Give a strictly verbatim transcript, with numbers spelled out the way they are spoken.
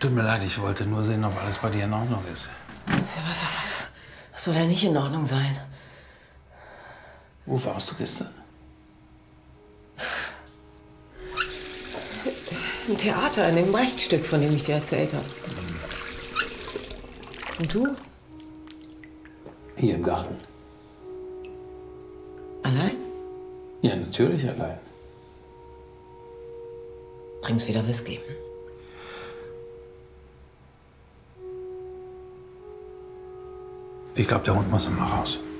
Tut mir leid, ich wollte nur sehen, ob alles bei dir in Ordnung ist. Was, was, was, was soll denn nicht in Ordnung sein? Wo warst du gestern? Im Theater, in dem Brecht-Stück, von dem ich dir erzählt habe. Und du? Hier im Garten. Allein? Ja, natürlich allein. Trinkst wieder Whisky. Ich glaube, der Hund muss immer raus.